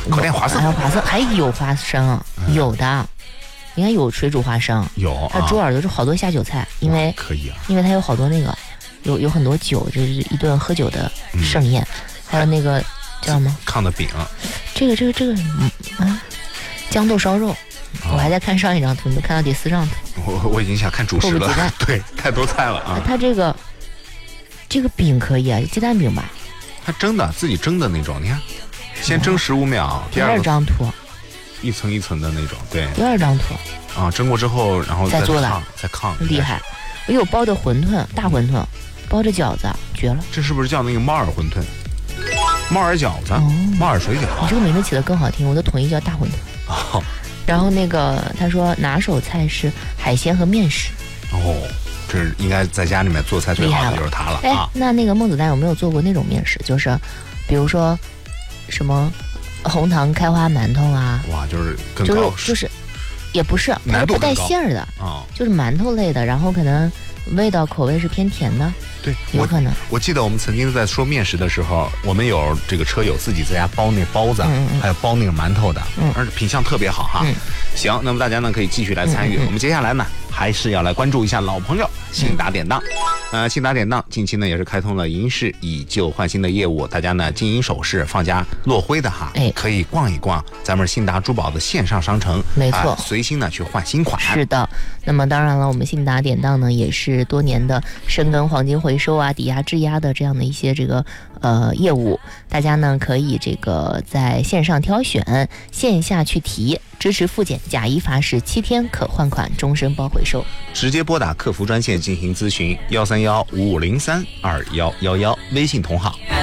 烤点花生， 还有花生，还有花生，有的，应该有水煮花生， 有它猪耳朵是好多下酒菜，因为可以啊， 因为它有好多那个有很多酒，就是一顿喝酒的盛宴，还有那个叫什么炕的饼， 这个豇豆烧肉。我还在看上一张图，你都看到第4张图。 我已经想看主食了，对，太多菜了啊！ 它这个饼可以啊，鸡蛋饼吧？ 它蒸的，自己蒸的那种，你看，先蒸15秒， 第二张图， 一层一层的那种，对。 第2张图啊，蒸过之后，然后再做的， 再炕， 厉害！我有包的馄饨，大馄饨，包着饺子，绝了！ 这是不是叫那个猫耳馄饨？猫耳饺子，猫耳水饺。 你这个名字起得更好听，我都统一叫大馄饨。 哦。 然后那个他说拿手菜是海鲜和面食。 哦，这应该在家里面做菜最好的就是它了啊。 那个孟子丹有没有做过那种面食？就是比如说什么红糖开花馒头啊？ 哇，就是更高， 就是也不是，它是不带馅儿的啊，就是馒头类的，然后可能味道口味是偏甜的。 对， 有可能。 我记得我们曾经在说面食的时候，我们有这个车友自己在家包那包子，还有包那个馒头的，而且品相特别好哈。行，那么大家呢可以继续来参与。我们接下来呢还是要来关注一下老朋友信达典当。信达典当近期呢也是开通了银饰以旧换新的业务，大家呢金银首饰放家落灰的哈，可以逛一逛咱们信达珠宝的线上商城， 没错， 随心呢去换新款。 是的，那么当然了，我们信达典当呢也是多年的深耕黄金回收啊、抵押质押的这样的一些这个业务，大家呢可以这个在线上挑选，线下去提，支持复检，假一罚10，7天可换款，终身包回收。 直接拨打客服专线进行咨询，13155032111，微信同号。